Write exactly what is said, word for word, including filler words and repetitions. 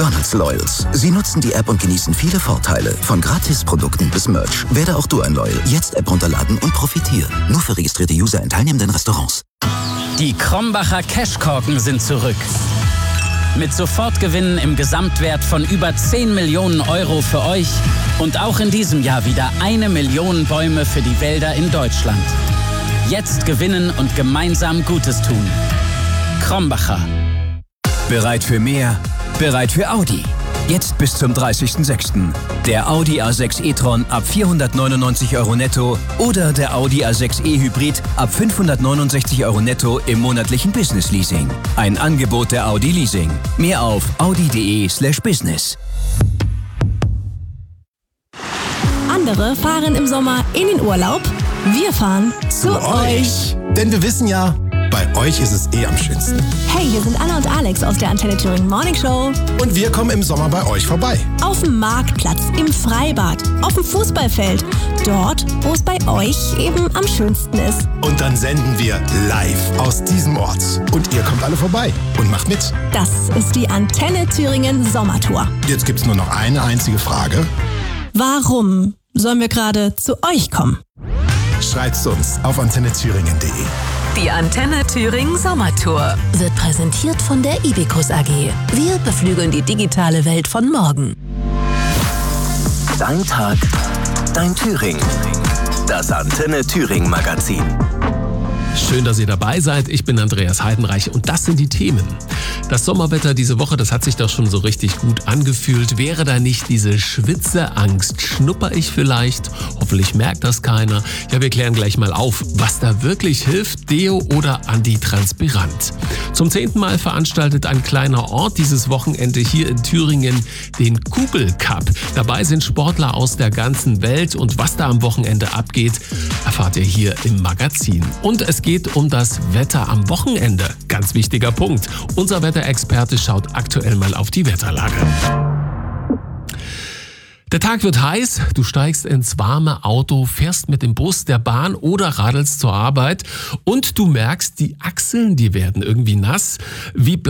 McDonald's Loyals. Sie nutzen die App und genießen viele Vorteile. Von Gratisprodukten bis Merch. Werde auch du ein Loyal. Jetzt App runterladen und profitieren. Nur für registrierte User in teilnehmenden Restaurants. Die Krombacher Cashkorken sind zurück. Mit Sofortgewinnen im Gesamtwert von über zehn Millionen Euro für euch und auch in diesem Jahr wieder eine Million Bäume für die Wälder in Deutschland. Jetzt gewinnen und gemeinsam Gutes tun. Krombacher. Bereit für mehr? Bereit für Audi. Jetzt bis zum dreißigsten sechsten Der Audi A sechs e-tron ab vierhundertneunundneunzig Euro netto oder der Audi A sechs e-Hybrid ab fünfhundertneunundsechzig Euro netto im monatlichen Business Leasing. Ein Angebot der Audi Leasing. Mehr auf audi.de slash business. Andere fahren im Sommer in den Urlaub. Wir fahren zu, zu euch. euch. Denn wir wissen ja, bei euch ist es eh am schönsten. Hey, hier sind Anna und Alex aus der Antenne Thüringen Morning Show. Und wir kommen im Sommer bei euch vorbei. Auf dem Marktplatz, im Freibad, auf dem Fußballfeld. Dort, wo es bei euch eben am schönsten ist. Und dann senden wir live aus diesem Ort. Und ihr kommt alle vorbei und macht mit. Das ist die Antenne Thüringen Sommertour. Jetzt gibt's nur noch eine einzige Frage. Warum sollen wir gerade zu euch kommen? Schreibt's uns auf antenne thüringen punkt de. Die Antenne Thüringen Sommertour wird präsentiert von der Ibicus A G. Wir beflügeln die digitale Welt von morgen. Dein Tag, dein Thüringen. Das Antenne Thüringen Magazin. Schön, dass ihr dabei seid. Ich bin Andreas Heidenreich und das sind die Themen. Das Sommerwetter diese Woche, das hat sich doch schon so richtig gut angefühlt. Wäre da nicht diese Schwitzeangst? Schnupper ich vielleicht? Hoffentlich merkt das keiner. Ja, wir klären gleich mal auf, was da wirklich hilft, Deo oder Antitranspirant. Zum zehnten Mal veranstaltet ein kleiner Ort dieses Wochenende hier in Thüringen den Kugelcup. Dabei sind Sportler aus der ganzen Welt und was da am Wochenende abgeht, erfahrt ihr hier im Magazin. Und es geht um das Wetter am Wochenende. Ganz wichtiger Punkt. Unser Wetterexperte schaut aktuell mal auf die Wetterlage. Der Tag wird heiß, du steigst ins warme Auto, fährst mit dem Bus, der Bahn oder radelst zur Arbeit und du merkst, die Achseln, die werden irgendwie nass. Wie